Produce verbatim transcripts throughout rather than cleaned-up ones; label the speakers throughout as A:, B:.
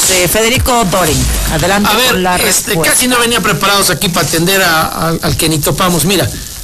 A: este, Federico Doring, adelante.
B: A ver,
A: con la
B: este,
A: respuesta.
B: casi no venía preparados aquí para atender a, a, al que ni topamos. Mira,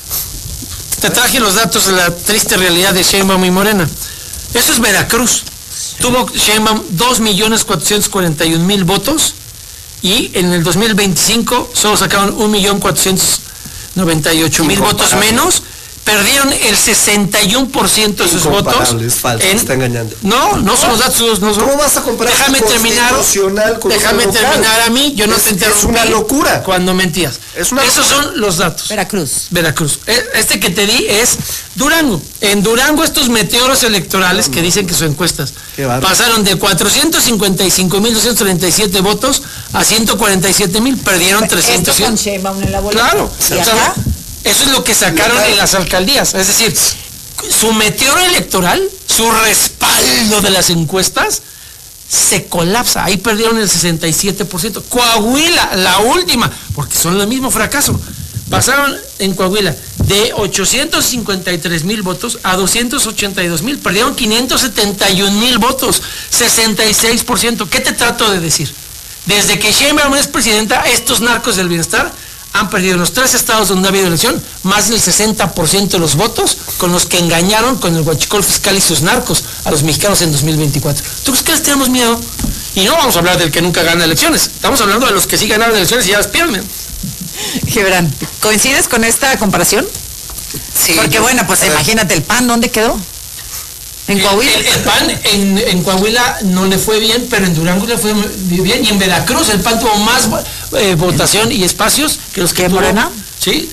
B: te traje los datos de la triste realidad de Sheinbaum y Morena. Eso es Veracruz. Tuvo Sheinbaum dos millones cuatrocientos cuarenta y un mil votos y en el dos mil veinticinco solo sacaron un millón cuatrocientos noventa y ocho mil votos menos. Perdieron el sesenta y uno por ciento de sus votos.
C: Es falso,
B: en...
C: está engañando.
B: No, no son los datos. No son...
C: ¿Cómo vas a comparar?
B: Déjame terminar.
C: Con
B: Déjame terminar a mí. Yo no
C: es,
B: te interrumpí.
C: Es una locura.
B: Cuando mentías.
C: Es una
B: Esos
C: locura.
B: son los datos.
A: Veracruz.
B: Veracruz. Este que te di es Durango. En Durango estos meteoros electorales que dicen que son encuestas pasaron de cuatrocientos cincuenta y cinco mil doscientos treinta y siete votos a ciento cuarenta y siete mil. Perdieron trescientos.
A: Esto con Sheinbaum en la boleta.
B: Claro.
A: ¿Y acá?
B: Eso es lo que sacaron en las alcaldías. Es decir, su meteoro electoral, su respaldo de las encuestas, se colapsa. Ahí perdieron el sesenta y siete por ciento. Coahuila, la última, porque son el mismo fracaso. Pasaron en Coahuila de ochocientos cincuenta y tres mil votos a doscientos ochenta y dos mil. Perdieron quinientos setenta y un mil votos, sesenta y seis por ciento. ¿Qué te trato de decir? Desde que Sheinbaum es presidenta, estos narcos del bienestar han perdido en los tres estados donde ha habido elección más del sesenta por ciento de los votos con los que engañaron con el huachicol fiscal y sus narcos a los mexicanos en dos mil veinticuatro. ¿Tú crees que les tenemos miedo? Y no vamos a hablar del que nunca gana elecciones. Estamos hablando de los que sí ganaron elecciones y ya las pierden.
A: Gibran, ¿coincides con esta comparación?
C: Sí.
A: Porque bueno, pues imagínate, el P A N, ¿dónde quedó? En Coahuila.
B: El, el, el P A N en, en Coahuila no le fue bien, pero en Durango le fue bien. Y en Veracruz el P A N tuvo más eh, votación y espacios que los que
A: ¿Qué,
B: tuvo.
A: Morena?
B: Sí.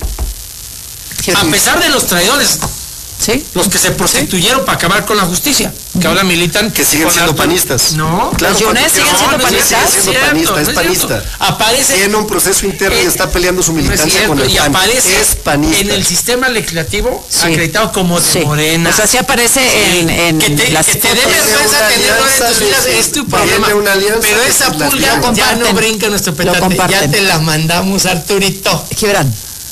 B: A pesar de los traidores,
A: ¿sí?
B: Los que se prostituyeron ¿sí? para acabar con la justicia, que ahora militan.
C: Que siguen siendo Arturo. panistas.
B: No,
A: claro. ¿Los Yunes siguen
B: no,
A: siendo
B: no,
A: panistas?
C: Sigue siendo
B: cierto,
C: panista, es
B: no
C: panista.
B: Es Aparece.
C: Tiene un proceso interno
B: eh,
C: y está peleando su militancia
B: no es cierto,
C: con el
B: y
C: P A N.
B: aparece
C: es panista.
B: En el sistema legislativo
A: sí.
B: acreditado como de
A: sí.
B: Morena.
A: O sea, sí aparece sí. en, en
B: que te,
A: las
B: que te dé vergüenza tenerlo en tus filas, es tu problema. Pero esa pulga ya no brinca en nuestro petate. Ya te la mandamos, Arturito.
A: Gibran.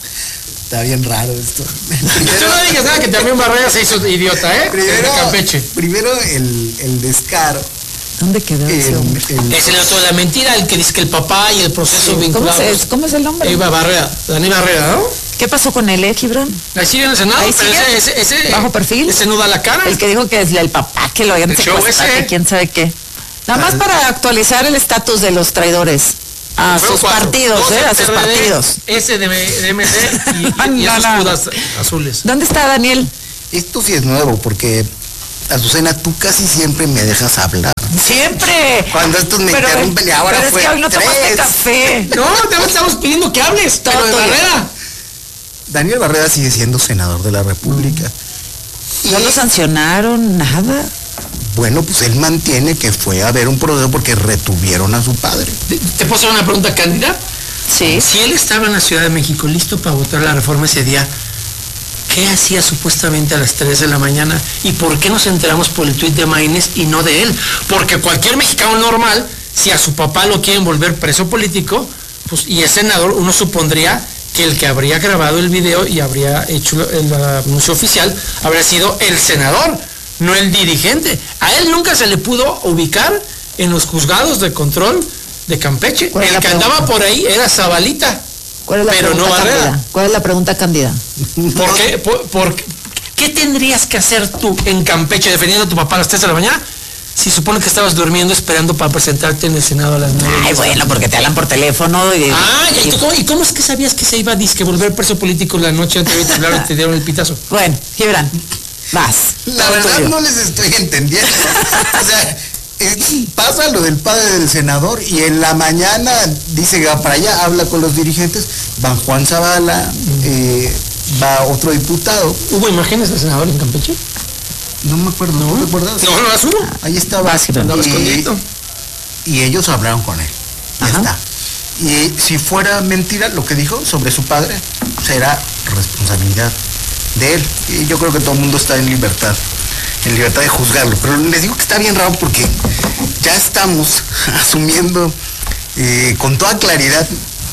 D: Está bien raro esto.
B: Tú no digas nada que también Barrera se hizo idiota, ¿eh?
D: Primero,
B: Campeche.
D: Primero el, el descaro.
A: ¿Dónde quedó ese
D: El-
A: hombre?
D: el-
B: Es el otro de la mentira, el que dice que el papá y el proceso
A: ¿Cómo,
B: vinculado.
A: se- ¿Cómo es el nombre?
B: Iba Barrera, Dani Barrera, ¿no?
A: ¿Qué pasó con él, eh, Gibran?
B: Ahí sigue en el Senado,
A: Ahí
B: pero
A: sigue.
B: ese, ese, ese,
A: ¿Bajo perfil?
B: Ese no da la cara.
A: El que dijo que es el papá que lo habían
B: El show
A: secuestrado,
B: ese.
A: que quién sabe qué. Nada más para actualizar el estatus de los traidores. A
B: Fueron
A: sus
B: cuatro.
A: partidos,
B: Dos
A: ¿eh?
B: del
A: A sus
B: P R D,
A: partidos.
B: Ese de, de M C y, y, y
A: No,
B: esos
A: no.
B: pudas azules.
A: ¿Dónde está Daniel?
D: Esto sí es nuevo porque, Azucena, tú casi siempre me dejas hablar.
A: Siempre.
D: Cuando estos me
A: Pero-
D: interrumpen y ahora
A: pero
D: fue
A: es que hoy no tomaste
D: tres.
A: café.
B: No, te estamos pidiendo que hables,
A: Todo
B: pero de
A: tuyo.
B: Barrera.
D: Daniel Barrera sigue siendo senador de la República.
A: No lo sancionaron, nada.
D: Bueno, pues él mantiene que fue a ver un proceso porque retuvieron a su padre.
B: ¿Te, te puedo hacer una pregunta cándida?
A: Sí.
B: Si él estaba en la Ciudad de México listo para votar la reforma ese día, ¿qué hacía supuestamente a las tres de la mañana? ¿Y por qué nos enteramos por el tuit de Maínez y no de él? Porque cualquier mexicano normal, si a su papá lo quieren volver preso político, pues y es senador, uno supondría que el que habría grabado el video y habría hecho el anuncio oficial habría sido el senador, no el dirigente. A él nunca se le pudo ubicar en los juzgados de control de Campeche.
A: ¿Cuál es
B: El
A: la
B: que
A: pregunta?
B: andaba por ahí era Zabalita.
A: ¿Cuál es la
B: Pero
A: pregunta
B: no Barrera.
A: cándida? ¿Cuál es la pregunta cándida?
B: ¿Por qué? Por, por- ¿Qué tendrías que hacer tú en Campeche defendiendo a tu papá a las tres de la mañana si supone que estabas durmiendo esperando para presentarte en el Senado a las nueve?
A: Ay, bueno, porque te hablan por teléfono y...
B: Ah, ¿y,
A: y-
B: tú cómo, ¿y cómo es que sabías que se iba a disque volver preso político la noche antes de hablar y te dieron el pitazo?
A: Bueno, Gibran, vas.
D: La
A: Todo
D: verdad
A: tuyo.
D: no les estoy entendiendo. O sea, eh, pasa lo del padre del senador y en la mañana dice que va para allá, habla con los dirigentes, van Juan Zavala, eh, va otro diputado,
B: ¿Hubo imágenes del senador en Campeche?
D: no me acuerdo, ¿no te acuerdas?
B: No, no las hubo.
D: Ahí estaba.
A: Vas, Gibran.
B: Andaba
D: Y-
B: escondido.
D: y ellos hablaron con él. Ya
A: Ajá.
D: está. Y si fuera mentira lo que dijo sobre su padre, será responsabilidad de él. Y yo creo que todo el mundo está en libertad, en libertad de juzgarlo. Pero les digo que está bien raro porque ya estamos asumiendo eh, con toda claridad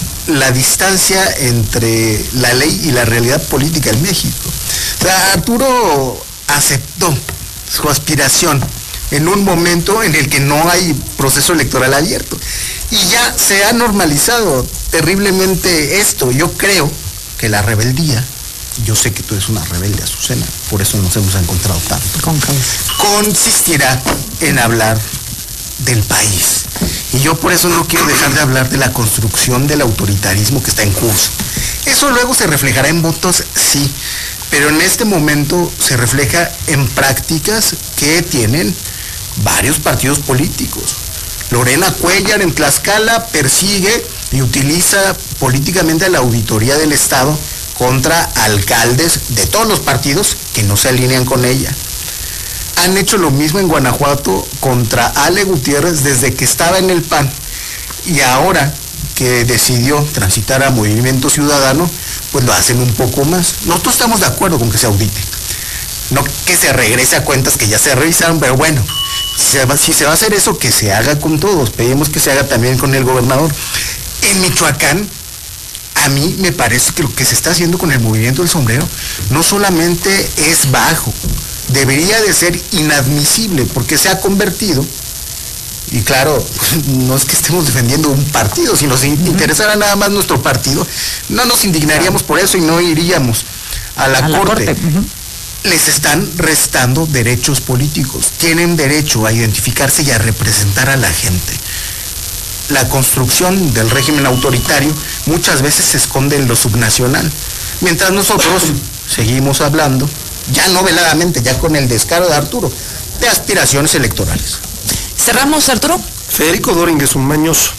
D: la distancia entre la ley y la realidad política en México. O sea, Arturo aceptó su aspiración en un momento en el que no hay proceso electoral abierto. Y ya se ha normalizado terriblemente esto. Yo creo que la rebeldía, yo sé que tú eres una rebelde, Azucena, por eso nos hemos encontrado tanto,
A: Con
D: consistirá en hablar del país. Y yo por eso no quiero dejar de hablar de la construcción del autoritarismo que está en curso. Eso luego se reflejará en votos, sí, pero en este momento se refleja en prácticas que tienen varios partidos políticos. Lorena Cuellar en Tlaxcala persigue y utiliza políticamente a la auditoría del Estado contra alcaldes de todos los partidos que no se alinean con ella. Han hecho lo mismo en Guanajuato contra Ale Gutiérrez desde que estaba en el P A N, y ahora que decidió transitar a Movimiento Ciudadano, pues lo hacen un poco más. Nosotros estamos de acuerdo con que se audite, no que se regrese a cuentas que ya se revisaron, pero bueno, si se va, si se va a hacer eso, que se haga con todos. Pedimos que se haga también con el gobernador. En Michoacán, a mí me parece que lo que se está haciendo con el movimiento del sombrero no solamente es bajo, debería de ser inadmisible, porque se ha convertido, y claro, no es que estemos defendiendo un partido, si nos interesara nada más nuestro partido, no nos indignaríamos por eso y no iríamos a la, a la corte. corte. Uh-huh. Les están restando derechos políticos, tienen derecho a identificarse y a representar a la gente. La construcción del régimen autoritario muchas veces se esconde en lo subnacional, mientras nosotros seguimos hablando, ya no veladamente, ya con el descaro de Arturo, de aspiraciones electorales.
A: Cerramos, Arturo.
C: Federico Doring es un mañoso,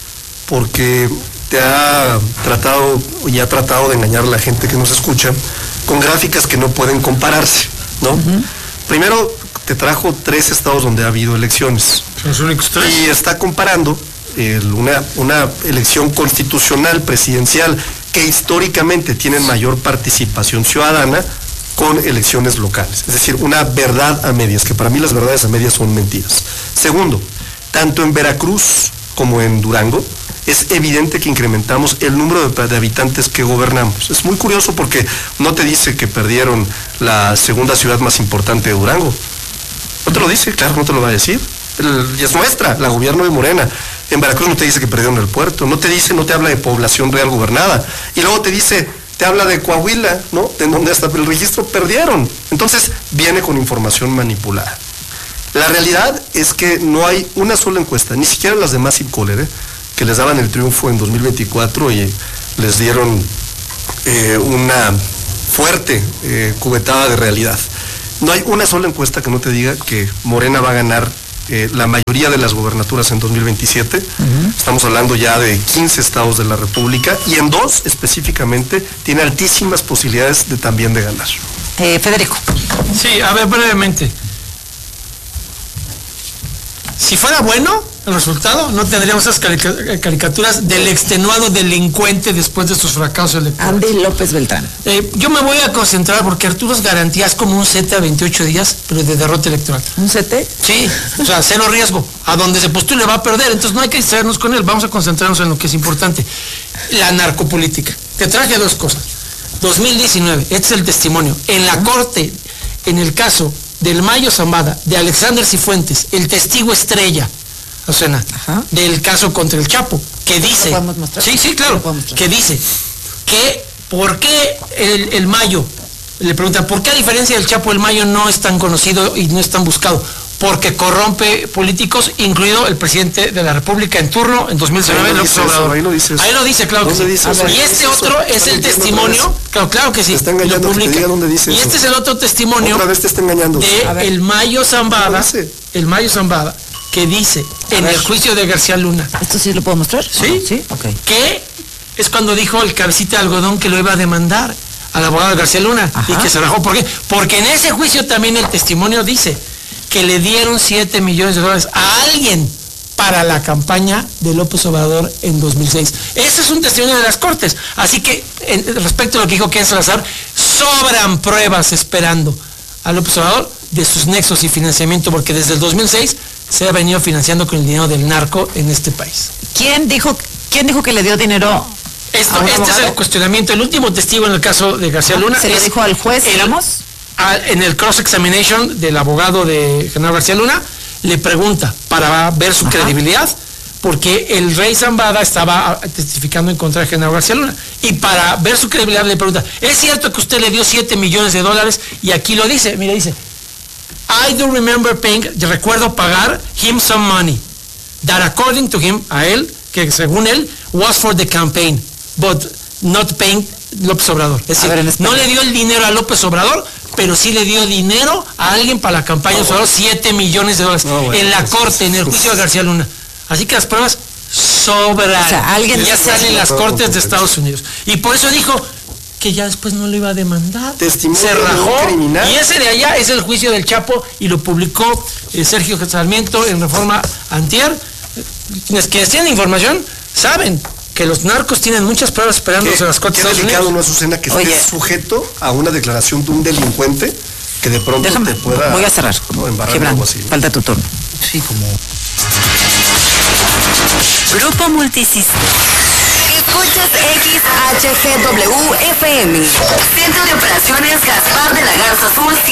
C: porque te ha tratado y ha tratado de engañar a la gente que nos escucha con gráficas que no pueden compararse, ¿no? Uh-huh. Primero te trajo tres estados donde ha habido elecciones.
B: Los únicos tres.
C: Y está comparando el, una, una elección constitucional presidencial que históricamente tienen mayor participación ciudadana con elecciones locales. Es decir, una verdad a medias, que para mí las verdades a medias son mentiras. Segundo, tanto en Veracruz como en Durango, es evidente que incrementamos el número de, de habitantes que gobernamos. Es muy curioso porque no te dice que perdieron la segunda ciudad más importante de Durango. No te lo dice, claro, no te lo va a decir. El, es nuestra, la gobierno de Morena. En Veracruz no te dice que perdieron el puerto, no te dice, no te habla de población real gobernada. Y luego te dice, te habla de Coahuila, ¿no? En donde hasta el registro perdieron. Entonces, viene con información manipulada. La realidad es que no hay una sola encuesta, ni siquiera las de Massive Caller, ¿eh? que les daban el triunfo en dos mil veinticuatro y les dieron eh, una fuerte eh, cubetada de realidad. No hay una sola encuesta que no te diga que Morena va a ganar eh, la mayoría de las gobernaturas en dos mil veintisiete. Uh-huh. Estamos hablando ya de quince estados de la República y en dos específicamente tiene altísimas posibilidades de también de ganar.
A: Eh, Federico.
B: Sí, a ver, brevemente. Si fuera bueno el resultado, no tendríamos esas caric- caricaturas del extenuado delincuente después de sus fracasos electorales.
A: Andy López Beltrán.
B: Eh, yo me voy a concentrar porque Arturo es garantía, es como un C T a veintiocho días, pero de derrota electoral.
A: ¿Un C T?
B: Sí, o sea, cero riesgo. A donde se postule va a perder, entonces no hay que distraernos con él, vamos a concentrarnos en lo que es importante. La narcopolítica. Te traje dos cosas. dos mil diecinueve, este es el testimonio. En la corte, en el caso del Mayo Zambada, de Alexander Cifuentes, el testigo estrella, o sea, Ajá. del caso contra el Chapo, que dice,
A: ¿lo podemos mostrar?
B: sí, sí, claro, que dice que por qué el, el Mayo, le pregunta, ¿por qué a diferencia del Chapo el Mayo no es tan conocido y no es tan buscado? Porque corrompe políticos, incluido el presidente de la República en turno en dos mil diecinueve,
C: ahí,
B: López
C: Obrador. Ahí lo dice eso.
B: Ahí lo dice, claro que sí.
C: Dice eso?
B: Y este otro es el testimonio, claro, claro que sí.
C: Te está engañando,
B: lo publica.
C: que dónde dice
B: y
C: eso.
B: este es el otro testimonio
C: Otra vez te está engañando.
B: de el Mayo Zambada, el Mayo Zambada, que dice en el juicio de García Luna.
A: ¿Esto sí lo puedo mostrar?
B: Sí,
A: sí, ok.
B: Que es cuando dijo el cabecita de algodón que lo iba a demandar al abogado de García Luna. Ajá. Y que se rajó. ¿Por qué? Porque en ese juicio también el testimonio dice que le dieron siete millones de dólares a alguien para la campaña de López Obrador en dos mil seis. Ese es un testimonio de las Cortes. Así que, en, respecto a lo que dijo Ken Salazar, sobran pruebas esperando a López Obrador de sus nexos y financiamiento, porque desde el dos mil seis se ha venido financiando con el dinero del narco en este país.
A: ¿Quién dijo, quién dijo que le dio dinero?
B: Esto, este abogado? Es el cuestionamiento. El último testigo en el caso de García Luna.
A: ¿Se lo dijo al juez,
B: el,
A: digamos?
B: A, en el cross-examination del abogado de Genaro García Luna, le pregunta para ver su Ajá. credibilidad, porque el rey Zambada estaba testificando en contra de Genaro García Luna. Y para ver su credibilidad le pregunta, ¿es cierto que usted le dio siete millones de dólares? Y aquí lo dice, mira, dice, I do remember paying, recuerdo pagar him some money, that according to him, a él, que según él, was for the campaign, but not paying López Obrador. Es decir, ver, no le dio el dinero a López Obrador, pero sí le dio dinero a alguien para la campaña de oh, Obrador, siete millones de dólares, no, bueno, en la pues, corte, en el juicio de García Luna. Así que las pruebas sobran.
A: O sea, alguien
B: y ya salen en las cortes de Estados Unidos. Y por eso dijo que ya después no lo iba a demandar.
C: Testimonio
B: se rajó.
C: Criminal.
B: Y ese de allá es el juicio del Chapo y lo publicó eh, Sergio Sarmiento en Reforma Antier. Quienes que tienen información saben que los narcos tienen muchas pruebas esperándose en las cortes de Estados
C: Unidos.
B: Unidos.
C: ¿No, Azucena, que esté sujeto a una declaración de un delincuente que de pronto
A: Déjame,
C: te pueda...
A: Voy a cerrar.
C: No, embarrar
A: Gibran,
C: algo así, ¿no?
A: Falta tu turno.
D: Sí, como...
E: Grupo Multisistema. Escuchas X H G W F M. Centro de Operaciones Gaspar de la Garza Azul